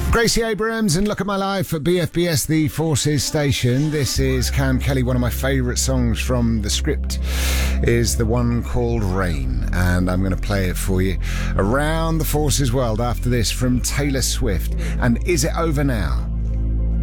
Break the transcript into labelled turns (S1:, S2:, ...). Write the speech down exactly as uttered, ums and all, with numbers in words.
S1: Gracie Abrams and Look at My Life at B F B S, the Forces station. This is Cam Kelly. One of my favourite songs from the script is the one called Rain, and I'm going to play it for you around the Forces world after this from Taylor Swift. And Is It Over Now?